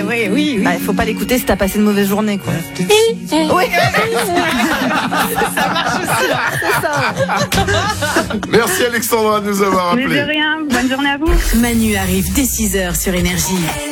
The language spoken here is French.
Oui. Bah, faut pas l'écouter si t'as passé une mauvaise journée, quoi. Oui. Ça marche aussi, là. C'est ça. Merci Alexandra de nous avoir Mais de appelés. rien, bonne journée à vous. Manu arrive dès 6h sur Énergie.